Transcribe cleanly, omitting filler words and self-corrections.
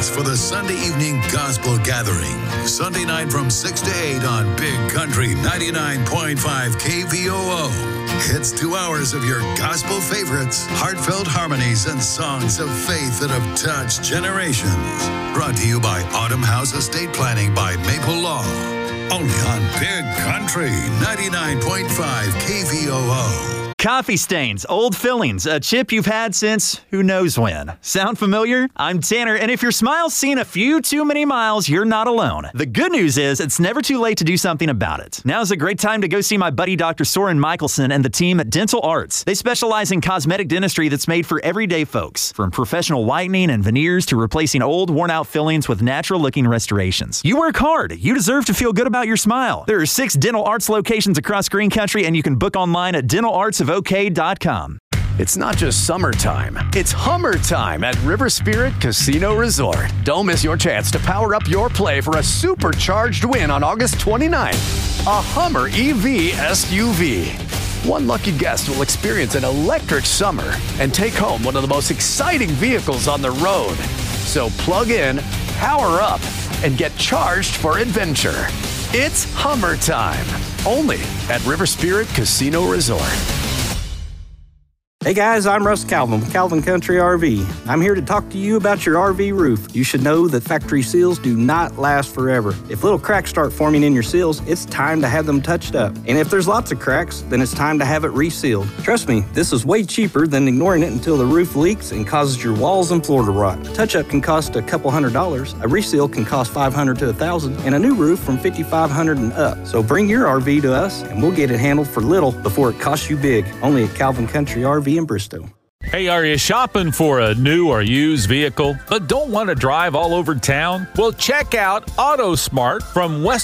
for the Sunday evening gospel gathering. Sunday night from 6 to 8 on Big Country 99.5 KVOO. It's 2 hours of your gospel favorites, heartfelt harmonies, and songs of faith that have touched generations. Brought to you by Autumn House Estate Planning by Maple Law. Only on Big Country 99.5 KVOO. Coffee stains, old fillings, a chip you've had since who knows when. Sound familiar? I'm Tanner, and if your smile's seen a few too many miles, you're not alone. The good news is it's never too late to do something about it. Now's a great time to go see my buddy Dr. Soren Michelson and the team at Dental Arts. They specialize in cosmetic dentistry that's made for everyday folks, from professional whitening and veneers to replacing old, worn-out fillings with natural-looking restorations. You work hard. You deserve to feel good about your smile. There are 6 Dental Arts locations across Green Country, and you can book online at dentalartsofok.com. It's not just summertime, it's Hummer time at River Spirit Casino Resort. Don't miss your chance to power up your play for a supercharged win on August 29th. A Hummer EV SUV. One lucky guest will experience an electric summer and take home one of the most exciting vehicles on the road. So plug in, power up, and get charged for adventure. It's Hummer time, only at River Spirit Casino Resort. Hey guys, I'm Russ Calvin with Calvin Country RV. I'm here to talk to you about your RV roof. You should know that factory seals do not last forever. If little cracks start forming in your seals, it's time to have them touched up. And if there's lots of cracks, then it's time to have it resealed. Trust me, this is way cheaper than ignoring it until the roof leaks and causes your walls and floor to rot. A touch-up can cost a couple $100, a reseal can cost $500 to $1,000, and a new roof from $5,500 and up. So bring your RV to us, and we'll get it handled for little before it costs you big. Only at Calvin Country RV in Bristow. Hey, are you shopping for a new or used vehicle but don't want to drive all over town? Well, check out AutoSmart from West